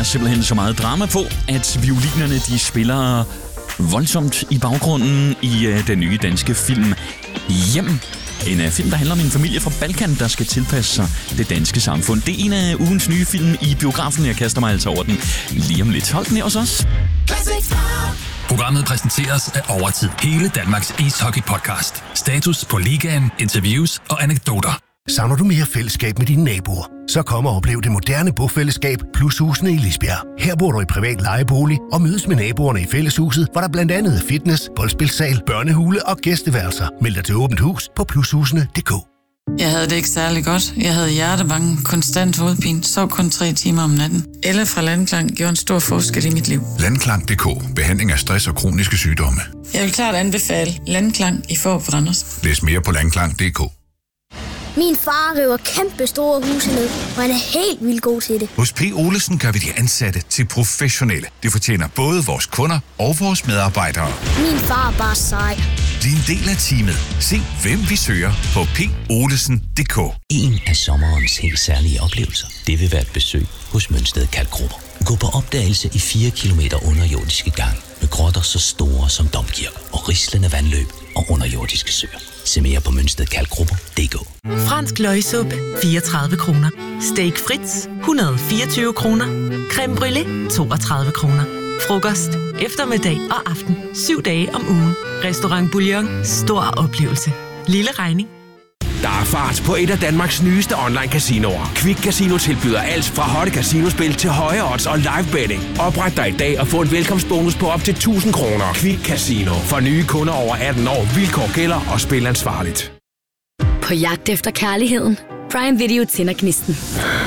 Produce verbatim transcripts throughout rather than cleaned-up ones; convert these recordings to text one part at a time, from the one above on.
simpelthen så meget drama på, at violinerne de spiller voldsomt i baggrunden i uh, den nye danske film Hjem. En uh, film, der handler om en familie fra Balkan, der skal tilpasse sig det danske samfund. Det er en af ugens nye film i biografen. Jeg kaster mig altså over den lige om lidt. Hold den her hos os. Programmet præsenteres af Overtid. Hele Danmarks ishockey-podcast. Status på ligaen, interviews og anekdoter. Savner du mere fællesskab med dine naboer? Så kom og oplev det moderne bofællesskab plus husene i Lisbjerg. Her bor du i privat lejebolig og mødes med naboerne i fælleshuset, hvor der blandt andet er fitness, boldspilsal, børnehule og gæsteværelser. Meld dig til åbent hus på plushusene punktum d k. Jeg havde det ikke særlig godt. Jeg havde hjertebanken, konstant hovedpine, sov kun tre timer om natten. Elle fra Landklang gjorde en stor forskel i mit liv. Landklang punktum d k. Behandling af stress og kroniske sygdomme. Jeg vil klart anbefale Landklang i Fårup Randers. Læs mere på landklang punktum d k. Min far river kæmpe store huse ned, og han er helt vildt god til det. Hos P. Olesen gør vi de ansatte til professionelle. Det fortjener både vores kunder og vores medarbejdere. Min far er bare sej. Bliv en del af teamet. Se, hvem vi søger på p olesen punktum d k. En af sommerens helt særlige oplevelser, det vil være et besøg hos Mønsted Kalkgruber. Gå på opdagelse i fire kilometer underjordiske gange med grotter så store som domkirker og rislende vandløb og underjordiske søer. Se mere på mønsted kalkgrupper punktum d k. Fransk løgsuppe, fireogtredive kroner. Steak Fritz, et hundrede og fireogtyve kroner. Creme brûlée, toogtredive kroner. Frokost, eftermiddag og aften. Syv dage om ugen. Restaurant Bouillon. Stor oplevelse. Lille regning. Der er fart på et af Danmarks nyeste online-casinoer. Quick Casino tilbyder alt fra hotte casinospil til høje odds og live betting. Opret dig i dag og få en velkomstbonus på op til tusind kroner. Quick Casino. For nye kunder over atten år. Vilkår gælder og spil ansvarligt. På jagt efter kærligheden. Prime Video tænder gnisten.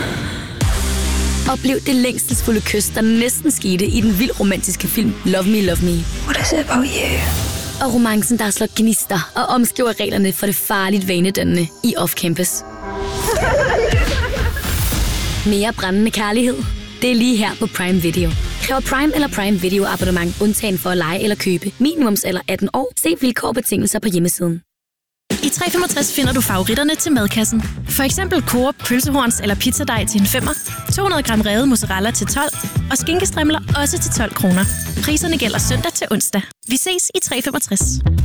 Oplev det længselsfulde kys, der næsten skete i den vildt romantiske film Love Me, Love Me. What is it about you? Og romancen, der slår gnister og omskriver reglerne for det farligt vanedannende i Off Campus. Mere brændende kærlighed. Det er lige her på Prime Video. Kræv Prime eller Prime Video abonnement undtagen for at lege eller købe. Minimumsalder atten år. Se vilkår og betingelser på hjemmesiden. I tre femogtres finder du favoritterne til madkassen. For eksempel Coop pølsehorns eller pizzadej til en femmer, to hundrede gram revet mozzarella til tolv og skinkestrimler også til tolv kroner. Priserne gælder søndag til onsdag. Vi ses i tre femogtres.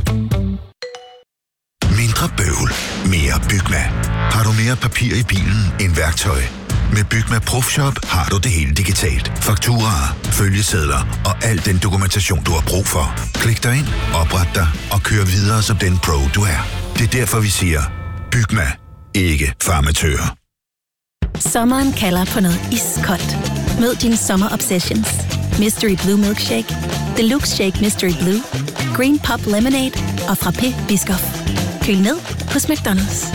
Mindre bøvl, mere Bygma. Har du mere papir i bilen end værktøj? Med Bygma ProFshop har du det hele digitalt. Fakturaer, følgesedler og al den dokumentation, du har brug for. Klik dig ind, opret dig og kør videre som den pro, du er. Det er derfor, vi siger, Bygma, ikke farmatører. Sommeren kalder på noget iskoldt. Mød dine sommer obsessions. Mystery Blue Milkshake, Deluxe Shake Mystery Blue, Green Pop Lemonade og Frappé Biscoff. Køl ned hos McDonald's.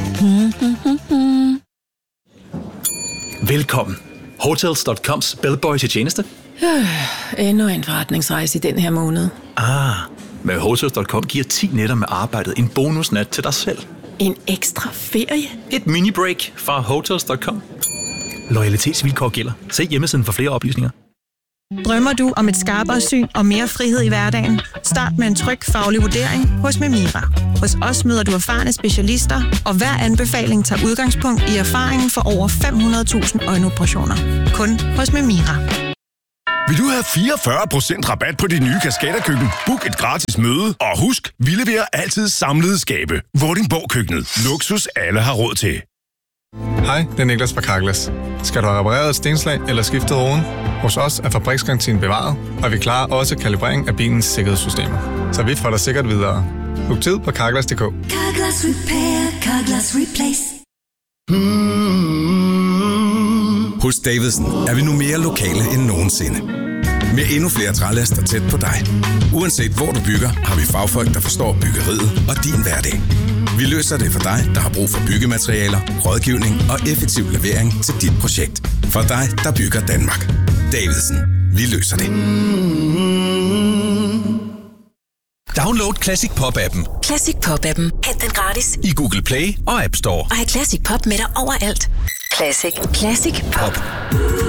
Velkommen. Hotels punktum coms bellboy til tjeneste. Øh, endnu en forretningsrejse i den her måned. Ah, med Hotels punktum com giver ti nætter med arbejdet en bonusnat til dig selv. En ekstra ferie? Et mini-break fra Hotels punktum com. Loyalitetsvilkår gælder. Se hjemmesiden for flere oplysninger. Drømmer du om et skarpere syn og mere frihed i hverdagen? Start med en tryg faglig vurdering hos Memira. Hos os møder du erfarne specialister, og hver anbefaling tager udgangspunkt i erfaringen for over fem hundrede tusind øjenoperationer. Kun hos Memira. Vil du have fireogfyrre procent rabat på dit nye Cascada-køkken? Book et gratis møde, og husk, vi leverer altid samlede skabe. Vordingborg-køkkenet. Luksus alle har råd til. Hej, det er Niklas fra Carglass. Skal du have repareret et stenslag eller skiftet roden? Hos os er fabriksgarantien bevaret, og vi klarer også kalibrering af bilens sikkerhedssystemer. Så vi får dig sikkert videre. Book tid på carglass punktum d k. Carglass Repair, Carglass Replace. Hos Davidsen er vi nu mere lokale end nogensinde. Med endnu flere trælaster tæt på dig. Uanset hvor du bygger, har vi fagfolk, der forstår byggeriet og din hverdag. Vi løser det for dig, der har brug for byggematerialer, rådgivning og effektiv levering til dit projekt. For dig, der bygger Danmark. Davidsen. Vi løser det. Download Classic Pop-appen. Classic Pop-appen. Hent den gratis I Google Play og App Store. Og have Classic Pop med dig overalt. Classic. Classic Pop.